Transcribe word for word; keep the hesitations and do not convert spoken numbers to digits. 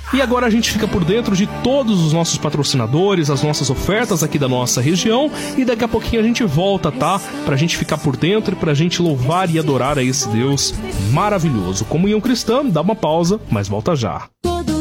E agora a gente fica por dentro de todos os nossos patrocinadores, as nossas ofertas aqui da nossa região, e daqui a pouquinho a gente volta, tá? Pra gente ficar por dentro e pra gente louvar e adorar a esse Deus maravilhoso. Comunhão Cristã, dá uma pausa, mas volta já. Todo